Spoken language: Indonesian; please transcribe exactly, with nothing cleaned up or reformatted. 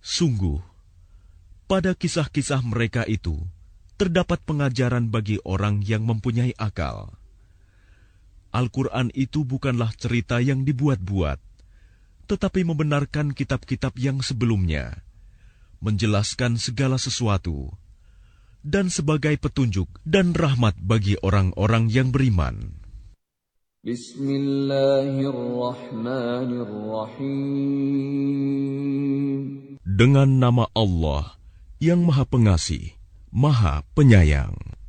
Sungguh, pada kisah-kisah mereka itu terdapat pengajaran bagi orang yang mempunyai akal. Al-Quran itu bukanlah cerita yang dibuat-buat, tetapi membenarkan kitab-kitab yang sebelumnya, menjelaskan segala sesuatu, dan sebagai petunjuk dan rahmat bagi orang-orang yang beriman. Bismillahirrahmanirrahim. Dengan nama Allah yang Maha Pengasih, Maha Penyayang.